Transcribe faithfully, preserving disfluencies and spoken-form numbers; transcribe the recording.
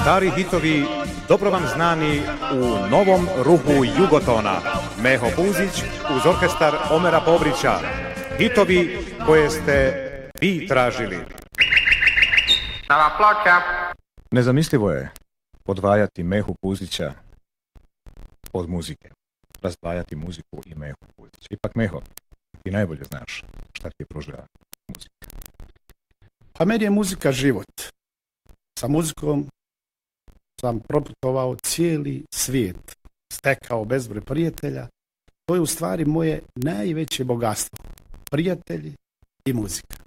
Stari hitovi, dobro vam znani u novom ruhu Jugotona. Meho Puzić uz orkestar Omera Bobrića. Hitovi koje ste vi tražili. Nezamislivo je odvajati Mehu Puzića od muzike. Razdvajati muziku i Mehu Puzića. Ipak, Meho, ti najbolje znaš šta ti je pružila muzika. Pa meni je muzika život. Sa muzikom sam proputovao cijeli svijet. Stekao bezbroj prijatelja. To je u stvari moje najveće bogatstvo. Prijatelji i muzika.